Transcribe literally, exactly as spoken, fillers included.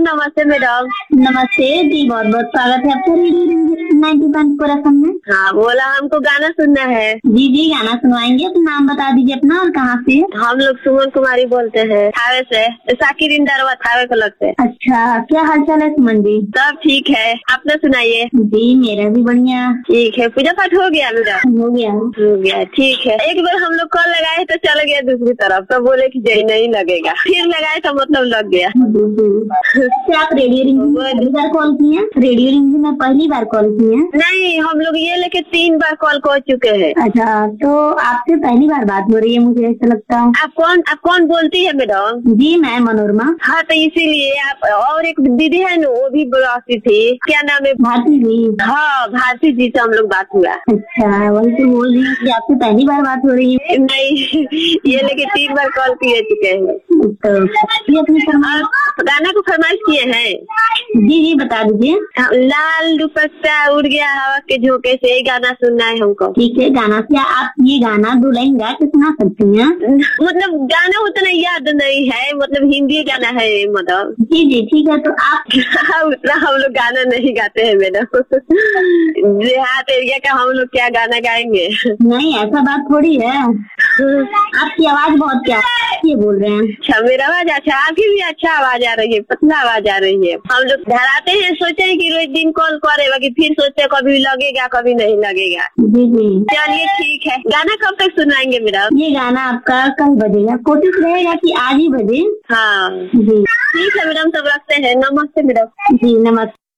नमस्ते मैडम। नमस्ते जी, बहुत बहुत स्वागत है आपका radio ninety point four F M में। हाँ बोला, हमको गाना सुनना है। जी जी, गाना सुनवाएंगे। तो नाम बता दीजिए अपना और कहाँ से। हम लोग सुमन कुमारी बोलते हैं, थावे से। साकिर इंदरवा थावे को लगते हैं। अच्छा, क्या हाल चाल है सुमन जी? सब ठीक है, अपना सुनाइए। जी मेरा भी बढ़िया। ठीक है, पूजा पाठ हो गया मैडम? हो गया हो गया, ठीक है। एक बार हम लोग कॉल लगाए तो चल गया दूसरी तरफ, तो बोले कि जय नहीं लगेगा, फिर लगाए तो मतलब लग गया। क्या आप रेडियो रिंग में पहली बार कॉल किए हैं? रेडियो रिंग में पहली बार कॉल किए हैं? नहीं, हम लोग ये लेके तीन बार कॉल कर चुके हैं। अच्छा, तो आपसे पहली बार बात हो रही है मुझे ऐसा लगता है। आप कौन आप कौन बोलती है मैडम? जी मैं मनोरमा। हाँ तो इसीलिए आप, और एक दीदी है ना वो भी बुलाती थी, क्या नाम है? भारती जी। हाँ भारती जी से हम लोग बात हुआ। अच्छा, वही तो बोल रही हूँ कि आपसे पहली बार बात हो रही है। नहीं, ये लेके तीन बार कॉल किए चुके हैं। तो ये अपनी फरमाइश, गाना को फरमाइश किए हैं। जी जी बता दीजिए। लाल दुपट्टा उड़ गया हवा के झोंके से, ये गाना सुनना है हमको। ठीक है, गाना क्या आप ये गाना दुल्हन गा के सुना सकती हैं? मतलब गाना उतना याद नहीं है, मतलब हिंदी गाना है मतलब। जी जी ठीक है, तो आप उतना हम लोग गाना नहीं गाते हैं मैडम। देहात एरिया का हम लोग क्या गाना गाएंगे? नहीं ऐसा बात थोड़ी है। आपकी आवाज बहुत क्या ये बोल रहे हैं। अच्छा, मेरा आवाज अच्छा, आपकी भी अच्छा आवाज आ रही है, पतला आवाज आ रही है। हम लोग धराते हैं, सोचे हैं कि रोज दिन कॉल करे, बाकी फिर सोचते कभी लगेगा कभी नहीं लगेगा। जी जी चलिए ठीक है। गाना कब तक सुनाएंगे मैडम? ये गाना आपका कल बजेगा, कोशिश रहेगा कि आज ही बजे। हाँ जी ठीक है मैडम, सब रखते हैं। नमस्ते मैडम। जी नमस्ते।